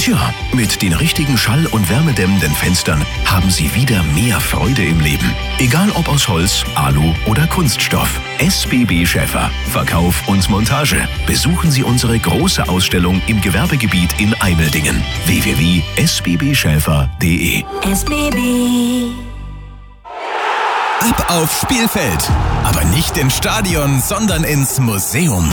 Tja, mit den richtigen schall- und wärmedämmenden Fenstern haben Sie wieder mehr Freude im Leben. Egal ob aus Holz, Alu oder Kunststoff. SBB Schäfer. Verkauf und Montage. Besuchen Sie unsere große Ausstellung im Gewerbegebiet in Eimeldingen. www.sbbschäfer.de. SBB. Ab aufs Spielfeld. Aber nicht ins Stadion, sondern ins Museum.